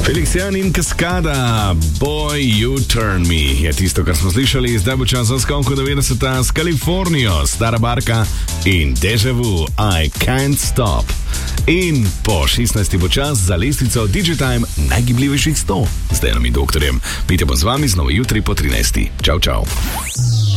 Felician in Cascada, Boy You Turn Me je tisto, kar smo slišali. Zdaj bo čas za skok v 90. s Kalifornijo, Stara Barka in Deja Vu, I Can't Stop. In po 16. bo čas za lestvico Digitime najgibljivejših 100 z Denom in doktorjem. Pite bo z vami znova jutri po 13. Čau, čau.